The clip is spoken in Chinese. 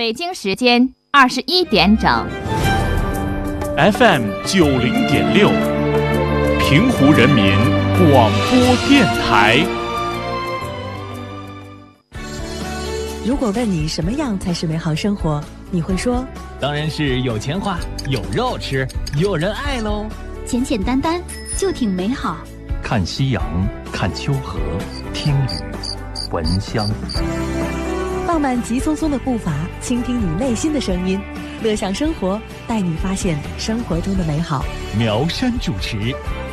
北京时间21点整。 FM 90.6，平湖人民广播电台。 如果问你什么样才是美好生活，你会说， 当然是有钱花，有肉吃，有人爱喽。 简简单单就挺美好。 看夕阳，看秋荷，听雨，闻香。 放慢急匆匆的步伐，倾听你内心的声音，乐享生活，带你发现生活中的美好。 苗山主持，